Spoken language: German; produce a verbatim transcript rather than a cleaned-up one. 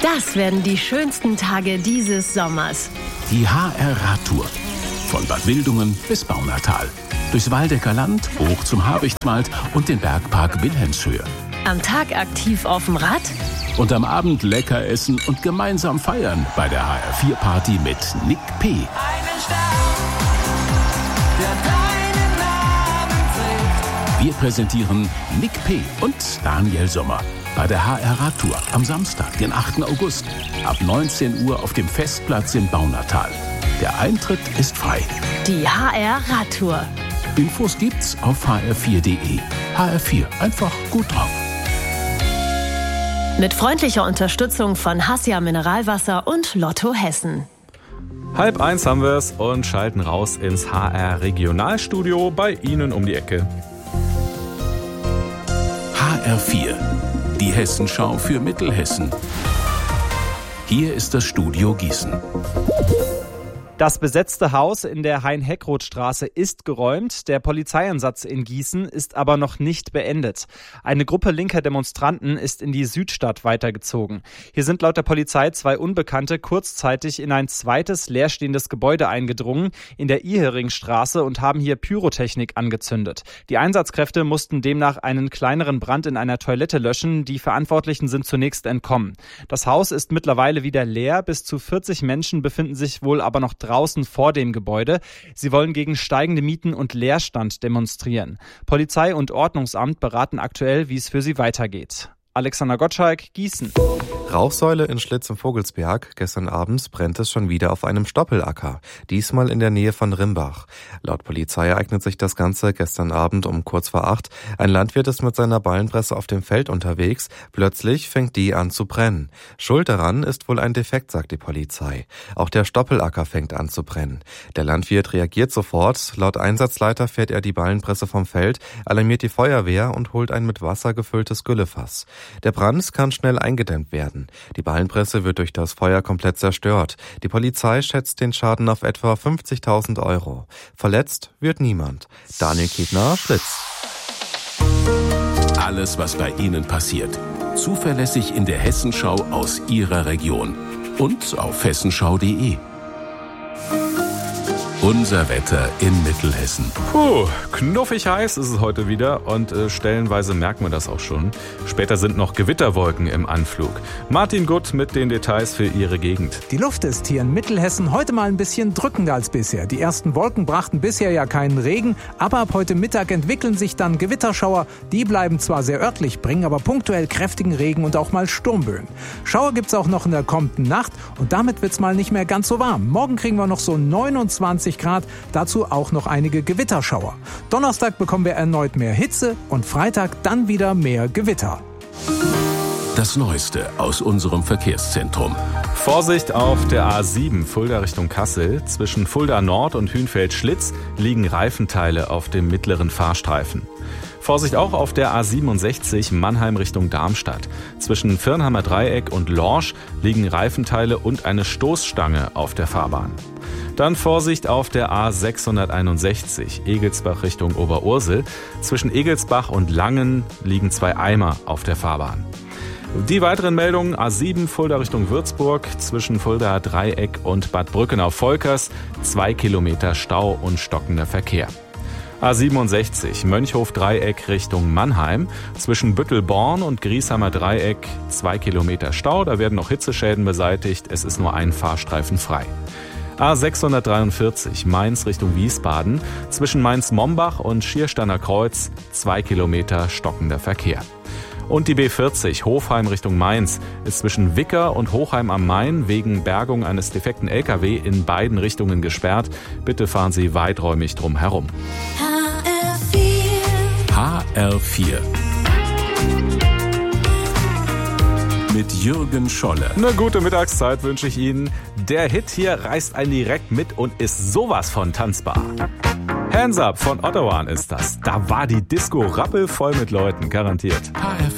Das werden die schönsten Tage dieses Sommers. Die H R-Radtour. Von Bad Wildungen bis Baunatal. Durchs Waldecker Land, hoch zum Habichtswald und den Bergpark Wilhelmshöhe. Am Tag aktiv auf dem Rad. Und am Abend lecker essen und gemeinsam feiern bei der H R vier Party mit Nick P. Einen Stern, der deinen Namen trägt. Wir präsentieren Nick P. und Daniel Sommer bei der H R-Radtour am Samstag, den achten August, ab neunzehn Uhr auf dem Festplatz in Baunatal. Der Eintritt ist frei. Die H R-Radtour. Infos gibt's auf h r vier punkt de. H R vier, einfach gut drauf. Mit freundlicher Unterstützung von Hassia Mineralwasser und Lotto Hessen. Halb eins haben wir es und schalten raus ins H R-Regionalstudio bei Ihnen um die Ecke. H R vier, die Hessenschau für Mittelhessen. Hier ist das Studio Gießen. Das besetzte Haus in der Hein-Heckroth-Straße ist geräumt. Der Polizeieinsatz in Gießen ist aber noch nicht beendet. Eine Gruppe linker Demonstranten ist in die Südstadt weitergezogen. Hier sind laut der Polizei zwei Unbekannte kurzzeitig in ein zweites leerstehendes Gebäude eingedrungen in der Iheringstraße und haben hier Pyrotechnik angezündet. Die Einsatzkräfte mussten demnach einen kleineren Brand in einer Toilette löschen. Die Verantwortlichen sind zunächst entkommen. Das Haus ist mittlerweile wieder leer. Bis zu vierzig Menschen befinden sich wohl aber noch draußen vor dem Gebäude. Sie wollen gegen steigende Mieten und Leerstand demonstrieren. Polizei und Ordnungsamt beraten aktuell, wie es für sie weitergeht. Alexander Gottschalk, Gießen. Rauchsäule in Schlitz im Vogelsberg. Gestern Abend brennt es schon wieder auf einem Stoppelacker. Diesmal in der Nähe von Rimbach. Laut Polizei ereignet sich das Ganze gestern Abend um kurz vor acht. Ein Landwirt ist mit seiner Ballenpresse auf dem Feld unterwegs. Plötzlich fängt die an zu brennen. Schuld daran ist wohl ein Defekt, sagt die Polizei. Auch der Stoppelacker fängt an zu brennen. Der Landwirt reagiert sofort. Laut Einsatzleiter fährt er die Ballenpresse vom Feld, alarmiert die Feuerwehr und holt ein mit Wasser gefülltes Güllefass. Der Brand kann schnell eingedämmt werden. Die Ballenpresse wird durch das Feuer komplett zerstört. Die Polizei schätzt den Schaden auf etwa fünfzigtausend Euro. Verletzt wird niemand. Daniel Kiedner, Schlitz. Alles, was bei Ihnen passiert. Zuverlässig in der Hessenschau aus Ihrer Region. Und auf hessenschau punkt de. Unser Wetter in Mittelhessen. Puh, knuffig heiß ist es heute wieder und äh, stellenweise merken wir das auch schon. Später sind noch Gewitterwolken im Anflug. Martin Gutt mit den Details für Ihre Gegend. Die Luft ist hier in Mittelhessen heute mal ein bisschen drückender als bisher. Die ersten Wolken brachten bisher ja keinen Regen, aber ab heute Mittag entwickeln sich dann Gewitterschauer. Die bleiben zwar sehr örtlich, bringen aber punktuell kräftigen Regen und auch mal Sturmböen. Schauer gibt's auch noch in der kommenden Nacht und damit wird's mal nicht mehr ganz so warm. Morgen kriegen wir noch so neunundzwanzig Grad, dazu auch noch einige Gewitterschauer. Donnerstag bekommen wir erneut mehr Hitze und Freitag dann wieder mehr Gewitter. Das Neueste aus unserem Verkehrszentrum. Vorsicht auf der A sieben Fulda Richtung Kassel. Zwischen Fulda Nord und Hünfeld-Schlitz liegen Reifenteile auf dem mittleren Fahrstreifen. Vorsicht auch auf der A siebenundsechzig Mannheim Richtung Darmstadt. Zwischen Firnheimer Dreieck und Lorsch liegen Reifenteile und eine Stoßstange auf der Fahrbahn. Dann Vorsicht auf der A sechshunderteinundsechzig Egelsbach Richtung Oberursel. Zwischen Egelsbach und Langen liegen zwei Eimer auf der Fahrbahn. Die weiteren Meldungen: A sieben Fulda Richtung Würzburg, zwischen Fulda Dreieck und Bad Brückenau-Volkers, zwei Kilometer Stau und stockender Verkehr. A siebenundsechzig Mönchhof Dreieck Richtung Mannheim, zwischen Büttelborn und Griesheimer Dreieck, zwei Kilometer Stau, da werden noch Hitzeschäden beseitigt, es ist nur ein Fahrstreifen frei. A sechshundertdreiundvierzig Mainz Richtung Wiesbaden, zwischen Mainz-Mombach und Schiersteiner Kreuz, zwei Kilometer stockender Verkehr. Und die B vierzig Hofheim Richtung Mainz ist zwischen Wicker und Hochheim am Main wegen Bergung eines defekten L K W in beiden Richtungen gesperrt. Bitte fahren Sie weiträumig drum herum. H R vier. Mit Jürgen Scholle. Eine gute Mittagszeit wünsche ich Ihnen. Der Hit hier reißt einen direkt mit und ist sowas von tanzbar. Hands Up von Ottawa ist das. Da war die Disco rappelvoll mit Leuten, garantiert. H R vier.